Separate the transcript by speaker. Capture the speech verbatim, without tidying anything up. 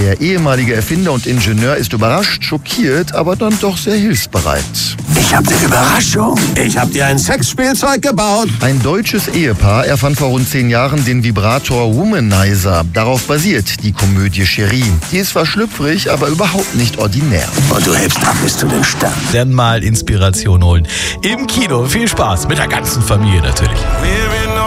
Speaker 1: Der ehemalige Erfinder und Ingenieur ist überrascht, schockiert, aber dann doch sehr hilfsbereit.
Speaker 2: Ich habe eine Überraschung. Ich habe dir ein Sexspielzeug gebaut.
Speaker 1: Ein deutsches Ehepaar erfand vor rund zehn Jahren den Vibrator Womanizer. Darauf basiert die Komödie Cherie. Die ist zwar schlüpfrig, aber überhaupt nicht ordinär.
Speaker 2: Und du hebst ab bis zu den Sternen.
Speaker 3: Dann mal Inspiration holen. Im Kino. Viel Spaß mit der ganzen Familie natürlich.